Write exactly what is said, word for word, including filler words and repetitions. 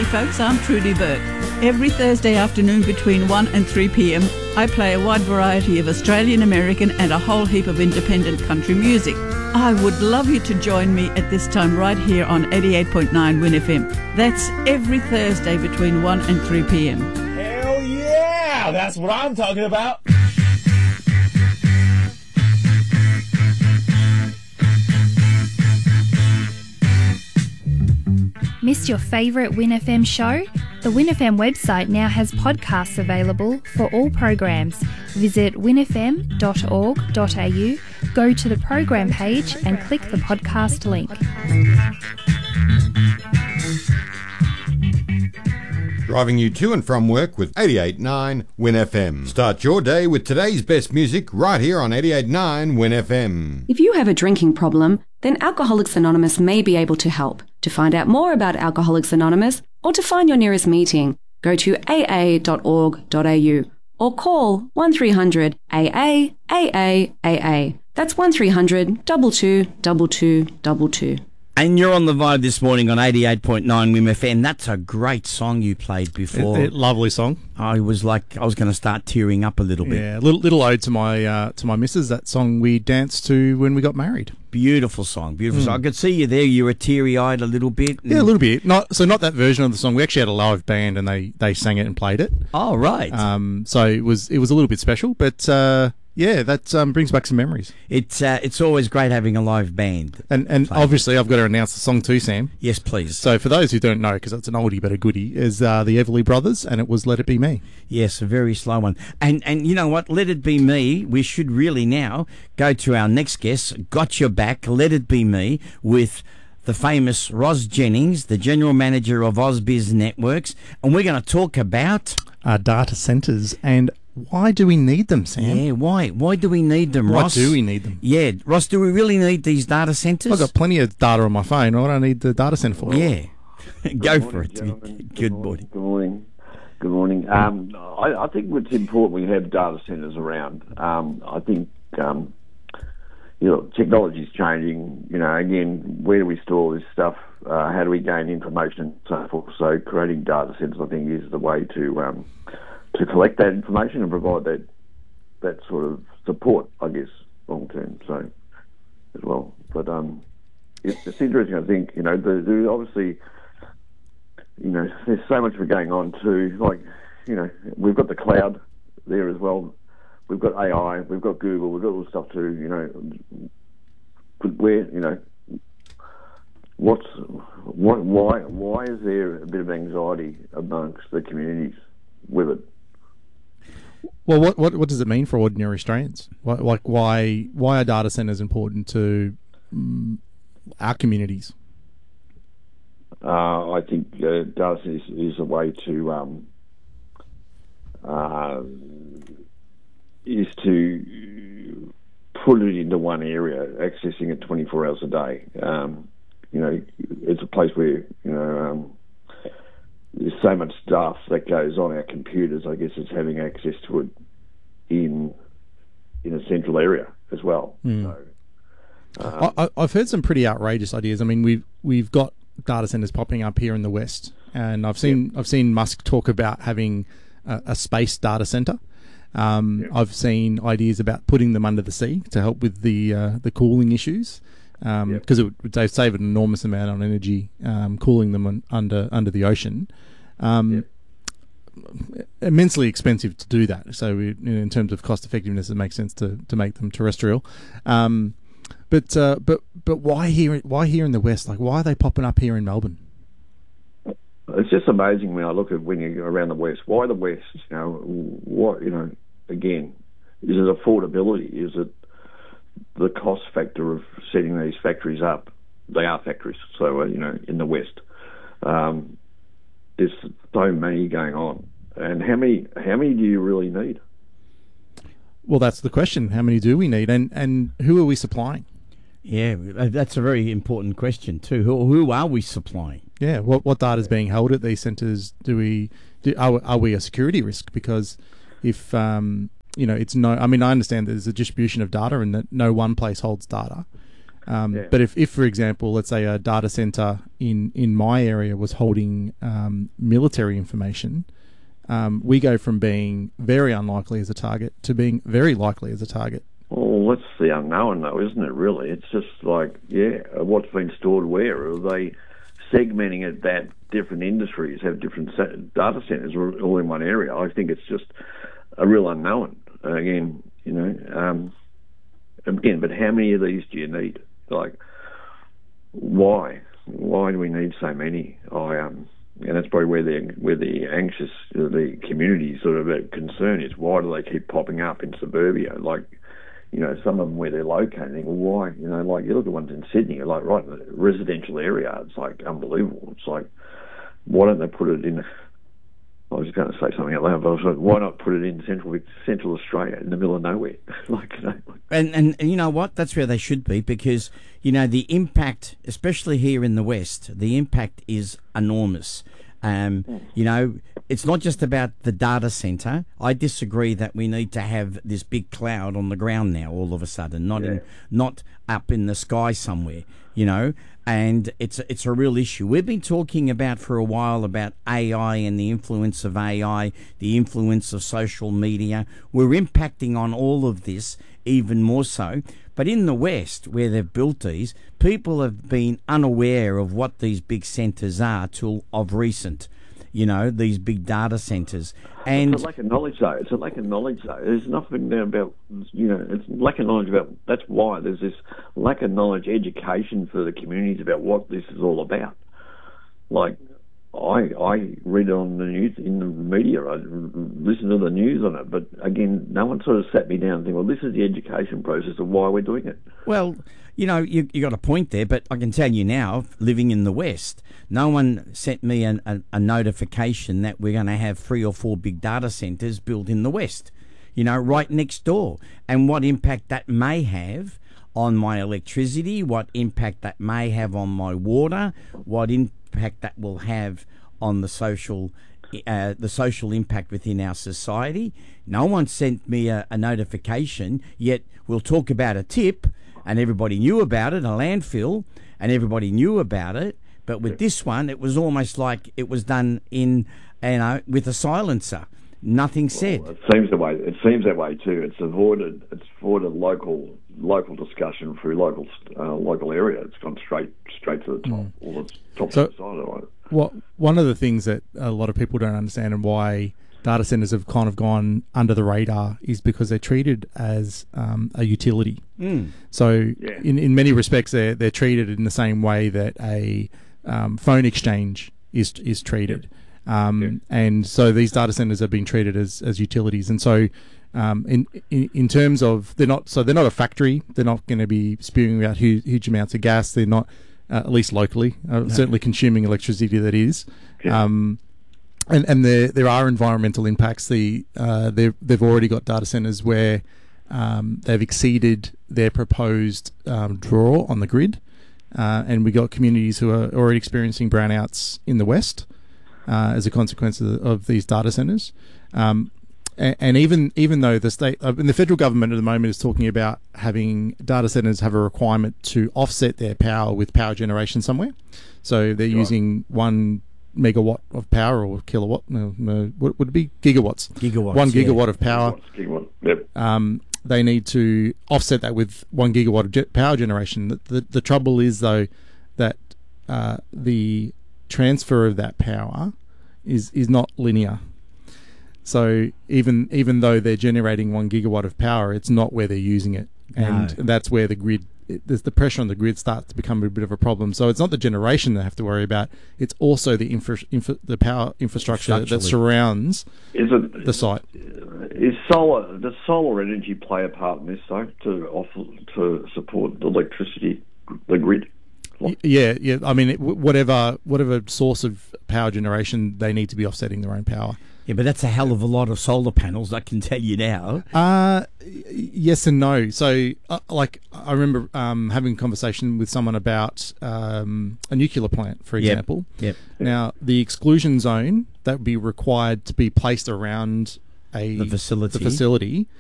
Howdy folks, I'm Trudy Burke. Every Thursday afternoon between one and three p.m. I play a wide variety of Australian, American and a whole heap of independent country music. I would love you to join me at this time right here on eighty-eight point nine Win F M. That's every Thursday between one and three p.m. Hell yeah! That's what I'm talking about. Missed your favourite Win F M show? The Win F M website now has podcasts available for all programs. Visit win f m dot org dot a u, go to the program page and click the podcast link. Driving you to and from work with eighty-eight point nine Win F M. Start your day with today's best music right here on eighty-eight point nine Win F M. If you have a drinking problem, then Alcoholics Anonymous may be able to help. To find out more about Alcoholics Anonymous or to find your nearest meeting, go to a a dot org dot a u or call one three hundred A A A A A A. That's one three hundred two two two two two two. And you're on the vibe this morning on eighty-eight point nine W I M F M. That's a great song you played before. It, it, lovely song. I was like, I was going to start tearing up a little bit. Yeah, little little ode to my uh, to my missus. That song we danced to when we got married. Beautiful song, beautiful mm. song. I could see you there. You were teary eyed a little bit. Yeah, a little bit. Not so not that version of the song. We actually had a live band and they, they sang it and played it. Oh right. Um, so it was it was a little bit special, but. Uh, Yeah, that um, brings back some memories. It's uh, it's always great having a live band. And and playing. Obviously, I've got to announce the song too, Sam. Yes, please. So for those who don't know, because it's an oldie but a goodie, is uh, the Everly Brothers, and it was Let It Be Me. Yes, a very slow one. And and you know what? Let It Be Me. We should really now go to our next guest. Got Your Back. Let It Be Me with the famous Ros Jennings, the General Manager of AusBiz Networks. And we're going to talk about... Uh, data centres and... Why do we need them, Sam? Yeah, why? Why do we need them, why Ross? Why do we need them? Yeah, Ross, do we really need these data centres? I've got plenty of data on my phone. What do I need the data centre for? Yeah. Go morning, for it. Gentlemen. Good morning. Good morning. Good morning. Um, I, I think it's important we have data centres around. Um, I think, um, you know, technology's changing. You know, again, where do we store this stuff? Uh, how do we gain information and so forth? So creating data centres, I think, is the way to... Um, to collect that information and provide that that sort of support, I guess, long term. So as well, but um, it's, it's interesting. I think you know, the, the obviously, you know, there's so much going on too. Like, you know, we've got the cloud there as well. We've got A I. We've got Google. We've got all the stuff too. You know, but where you know, what's what? Why? Why is there a bit of anxiety amongst the communities with it? Well, what, what what does it mean for ordinary Australians? What, like, why why are data centres important to um, our communities? Uh, I think uh, data centres is, is a way to um, uh, is to put it into one area, accessing it twenty-four hours a day. Um, you know, it's a place where you know. Um, There's so much stuff that goes on our computers. I guess it's having access to it in in a central area as well. Mm. So, um, I, I've heard some pretty outrageous ideas. I mean, we've we've got data centers popping up here in the West, and I've seen yeah. I've seen Musk talk about having a, a space data center. Um, yeah. I've seen ideas about putting them under the sea to help with the uh, the cooling issues. Because um, yep. it would they'd save an enormous amount on energy um, cooling them on, under under the ocean. Um, yep. Immensely expensive to do that. So we, you know, in terms of cost effectiveness, it makes sense to, to make them terrestrial. Um, but uh, but but why here? Why here in the West? Like, why are they popping up here in Melbourne? It's just amazing when I look at when you go around the West. Why the West? You know, what you know? Again, is it affordability? Is it the cost factor of setting these factories up? They are factories, so uh, you know, in the West, um, there's so many going on, and how many? How many do you really need? Well, that's the question. How many do we need, and and who are we supplying? Yeah, that's a very important question too. Who who are we supplying? Yeah, what what data is being held at these centres? Do we do? Are, are we a security risk? Because if um, you know, it's no. I mean, I understand there's a distribution of data, and that no one place holds data. Um, Yeah. But if, if, for example, let's say a data center in, in my area was holding um, military information, um, we go from being very unlikely as a target to being very likely as a target. Well, that's the unknown, though, isn't it, really? It's just like, yeah, what's been stored where? Are they segmenting it that different industries have different sa- data centers all in one area? I think it's just a real unknown. Again, you know, um, again, but how many of these do you need? Like, why? Why do we need so many? I um, and that's probably where the where the anxious, the community sort of concern is. Why do they keep popping up in suburbia? Like, you know, some of them where they're located. Well, why? You know, like you look at ones in Sydney, like right in the residential area. It's like unbelievable. It's like, why don't they put it in? I was going to say something out loud, but I was like, why not put it in central Central Australia in the middle of nowhere? like, you know, like, And, and and you know what? That's where they should be, because, you know, the impact, especially here in the West, the impact is enormous. Um, you know, it's not just about the data centre. I disagree that we need to have this big cloud on the ground now all of a sudden, not Yeah. in, not up in the sky somewhere, you know. And it's it's a real issue. We've been talking about for a while about A I and the influence of A I, the influence of social media. We're impacting on all of this even more so. But in the West, where they've built these, people have been unaware of what these big centres are till of recent. You know, these big data centres. And it's a lack of knowledge, though. It's a lack of knowledge, though. There's nothing there about, you know, it's lack of knowledge about, that's why there's this lack of knowledge, education for the communities about what this is all about. Like, I I read it on the news, in the media, I listen to the news on it, but again, no one sort of sat me down and think, well, this is the education process of why we're doing it. Well, you know, you you got a point there, but I can tell you now, living in the West, no one sent me an, a, a notification that we're going to have three or four big data centres built in the West, you know, right next door, and what impact that may have on my electricity, what impact that may have on my water, what impact that will have on the social uh, the social impact within our society. No one sent me a, a notification, yet we'll talk about a tip, and everybody knew about it, a landfill, and everybody knew about it. But with this one, it was almost like it was done in, you know, with a silencer. Nothing said. Well, it seems that way. It seems that way too. It's avoided. It's avoided local local discussion through local uh, local area. It's gone straight straight to the top, Mm. or the top So- of the side of it. What one of the things that a lot of people don't understand and why data centers have kind of gone under the radar is because they're treated as um, a utility. Mm. So Yeah. in, in many respects, they're they're treated in the same way that a um, phone exchange is is treated. Um, Yeah. And so these data centers have been treated as, as utilities. And so um, in, in in terms of they're not so they're not a factory. They're not going to be spewing out huge, huge amounts of gas. They're not uh, at least locally uh, certainly consuming electricity. That is. Yeah. Um, and and there there are environmental impacts. The uh, they've they've already got data centers where um, they've exceeded their proposed um, draw on the grid, uh, and we got communities who are already experiencing brownouts in the west uh, as a consequence of, of these data centers. Um, and, and even even though the state uh, and the federal government at the moment is talking about having data centers have a requirement to offset their power with power generation somewhere, so they're Right. using one megawatt of power or kilowatt. No, no, what would it be? Gigawatts. Gigawatts. One yeah. gigawatt of power. Gigawatt. Yep. Um, they need to offset that with one gigawatt of ge- power generation. The, the the trouble is though that uh, the transfer of that power is is not linear. So even even though they're generating one gigawatt of power, it's not where they're using it, and No. that's where the grid. It, there's the pressure on the grid starts to become a bit of a problem. So it's not the generation they have to worry about; it's also the infra, infra, the power infrastructure that Structurally. surrounds Is it the site. is solar? Does solar energy play a part in this though to offer to support the electricity, the grid? Y- Yeah, yeah. I mean, it, wh- whatever whatever source of power generation, they need to be offsetting their own power. Yeah, but that's a hell of a lot of solar panels, I can tell you now. Uh, y- yes and no. So, uh, like, I remember um, having a conversation with someone about um, a nuclear plant, for Yep. example. Yep. Now, the exclusion zone that would be required to be placed around a The facility. the facility